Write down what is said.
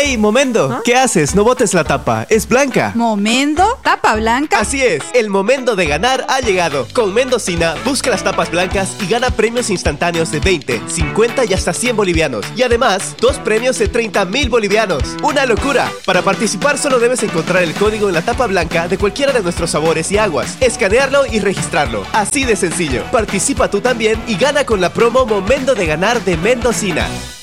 ¡Hey, Momendo! ¿Qué haces? No botes la tapa, es blanca. ¿Momendo? ¿Tapa blanca? Así es, el momento de ganar ha llegado. Con Mendocina, busca las tapas blancas y gana premios instantáneos de 20, 50 y hasta 100 bolivianos. Y además, 2 premios de 30.000 bolivianos. ¡Una locura! Para participar solo debes encontrar el código en la tapa blanca de cualquiera de nuestros sabores y aguas, escanearlo y registrarlo. Así de sencillo. Participa tú también y gana con la promo Momento de Ganar de Mendocina.